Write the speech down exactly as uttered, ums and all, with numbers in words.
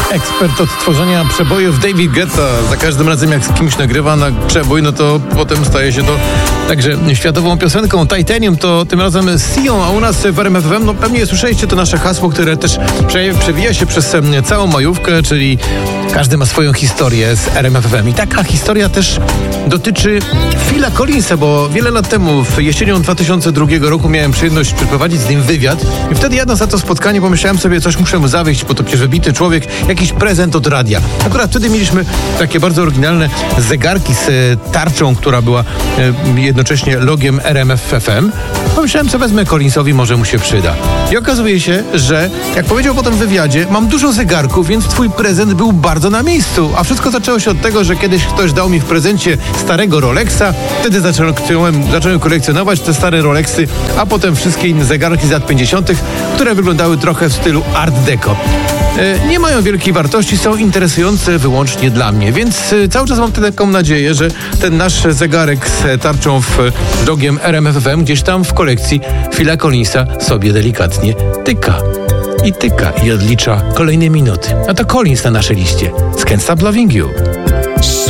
Ekspert od tworzenia przebojów David Guetta. Za każdym razem jak z kimś nagrywa na przebój, no to potem staje się to także światową piosenką. Titanium to tym razem Sion, a u nas w R M F F M, no pewnie słyszeliście to nasze hasło, które też prze, przewija się przez całą majówkę, czyli każdy ma swoją historię z R M F F M. I taka historia też dotyczy Phila Collinsa, bo wiele lat temu, w jesienią dwa tysiące drugiego roku miałem przyjemność przeprowadzić z nim wywiad i wtedy jadąc na to spotkanie pomyślałem sobie, coś muszę mu zawieźć, bo to przecież wybity człowiek, jakiś prezent od radia. Akurat wtedy mieliśmy takie bardzo oryginalne zegarki z tarczą, która była jednocześnie logiem R M F F M. Pomyślałem, co wezmę Collinsowi, może mu się przyda. I okazuje się, że jak powiedział potem w wywiadzie, mam dużo zegarków, więc twój prezent był bardzo na miejscu. A wszystko zaczęło się od tego, że kiedyś ktoś dał mi w prezencie starego Rolexa, wtedy zacząłem, zacząłem kolekcjonować te stare Rolexy, a potem wszystkie inne zegarki z lat pięćdziesiątych, które wyglądały trochę w stylu Art Deco. Nie mają wielkiej wartości, są interesujące wyłącznie dla mnie, więc cały czas mam taką nadzieję, że ten nasz zegarek z tarczą w logiem R M F F M gdzieś tam w kolekcji Phila Collinsa sobie delikatnie tyka. I tyka i odlicza kolejne minuty. A to Collins na naszej liście. Can't Stop Loving You.